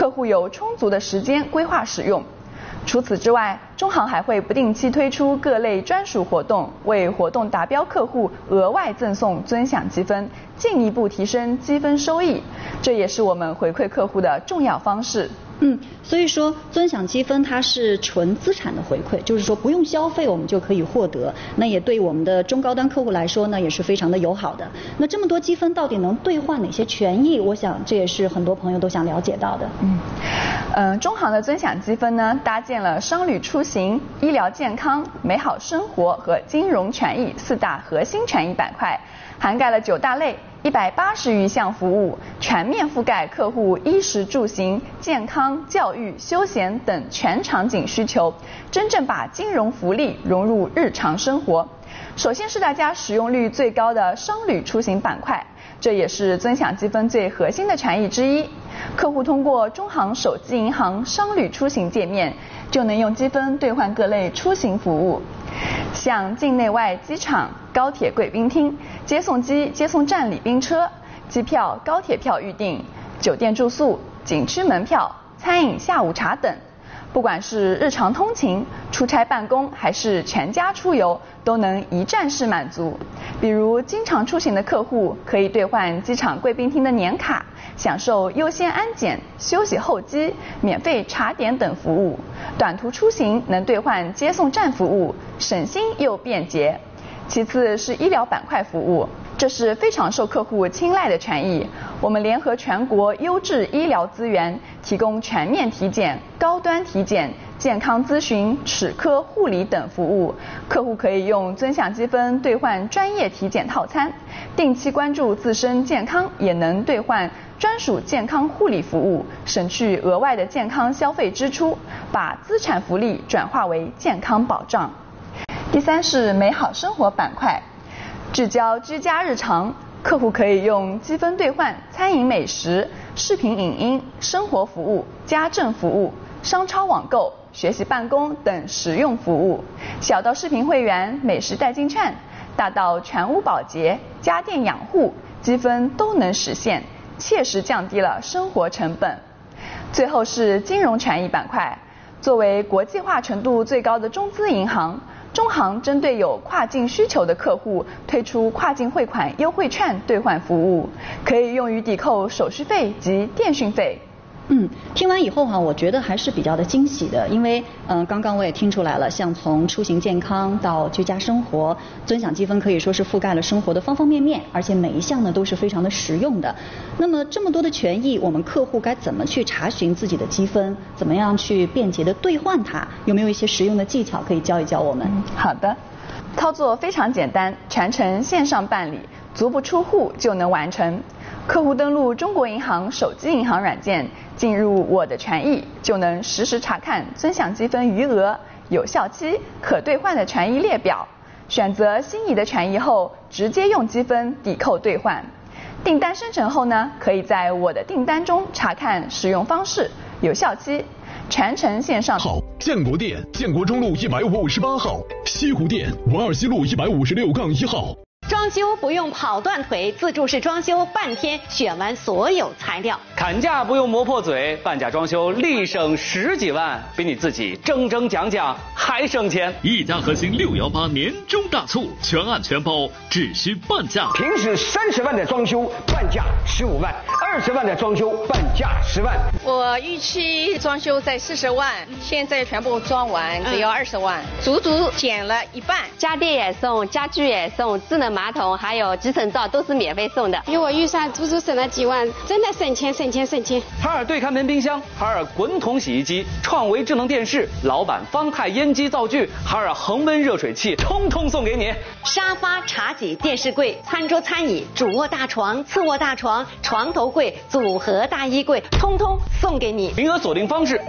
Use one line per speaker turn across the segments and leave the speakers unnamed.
客户有充足的时间规划使用。除此之外，中行还会不定期推出各类专属活动，为活动达标客户额外赠送尊享积分，进一步提升积分收益。这也是我们回馈客户的重要方式。
所以说尊享积分它是纯资产的回馈，就是说不用消费我们就可以获得，那也对我们的中高端客户来说呢也是非常的友好的。那这么多积分到底能兑换哪些权益？我想这也是很多朋友都想了解到的。
中行的尊享积分呢，搭建了商旅出行、医疗健康、美好生活和金融权益4大核心权益板块，涵盖了9大类180余项服务，全面覆盖客户衣食住行、健康、教育、休闲等全场景需求，真正把金融福利融入日常生活。首先是大家使用率最高的商旅出行板块，这也是尊享积分最核心的权益之一。客户通过中行手机银行商旅出行界面，就能用积分兑换各类出行服务，像境内外机场、高铁贵宾厅、接送机、接送站礼宾车、机票、高铁票预订、酒店住宿、景区门票、餐饮下午茶等。不管是日常通勤、出差办公，还是全家出游，都能一站式满足。比如经常出行的客户可以兑换机场贵宾厅的年卡，享受优先安检、休息候机、免费茶点等服务；短途出行能兑换接送站服务，省心又便捷。其次是医疗板块服务，这是非常受客户青睐的权益。我们联合全国优质医疗资源，提供全面体检、高端体检、健康咨询、齿科护理等服务。客户可以用尊享积分兑换专业体检套餐，定期关注自身健康，也能兑换专属健康护理服务，省去额外的健康消费支出，把资产福利转化为健康保障。第三是美好生活板块，聚焦居家日常，客户可以用积分兑换餐饮美食、视频影音、生活服务、家政服务、商超网购、学习办公等实用服务。小到视频会员、美食代金券，大到全屋保洁、家电养护，积分都能实现，切实降低了生活成本。最后是金融权益板块，作为国际化程度最高的中资银行，中行针对有跨境需求的客户，推出跨境汇款优惠券兑换服务，可以用于抵扣手续费及电讯费。
听完以后我觉得还是比较的惊喜的，因为刚刚我也听出来了，像从出行健康到居家生活，尊享积分可以说是覆盖了生活的方方面面，而且每一项呢都是非常的实用的。那么这么多的权益，我们客户该怎么去查询自己的积分？怎么样去便捷的兑换它？有没有一些实用的技巧可以教一教我们？
好的，操作非常简单，全程线上办理，足不出户就能完成。客户登录中国银行手机银行软件，进入我的权益，就能实时查看尊享积分余额、有效期、可兑换的权益列表。选择心仪的权益后，直接用积分抵扣兑换。订单生成后呢，可以在我的订单中查看使用方式、有效期，全程线上。
好，建国店，建国中路158号，西湖店，文二西路156-1号。
装修不用跑断腿，自助式装修半天选完所有材料。
砍价不用磨破嘴，半价装修立省10几万，比你自己争讲还省钱。
一家核心618年终大促，全案全包，只需半价。
平时30万的装修，半价15万；20万的装修，半价10万。
我预期装修在40万，现在全部装完只要20万，足足减了一半。
家电也送，家具也送，智能马桶还有集成灶都是免费送的。
比我预算足足省了几万，真的省钱。
海尔对看门冰箱、海尔滚筒洗衣机、创维智能电视、老板方太烟机灶具、海尔恒温热水器，通通送给你。
沙发、茶几、电视柜、餐桌餐椅、主卧大床、次卧大床、床头柜、组合大衣柜，通通送给你。
名额锁定方式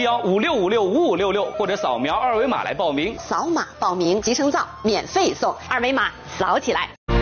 057156565566，或者扫描2维码来报名。
扫码报名，集成灶免费送，2维码扫起来。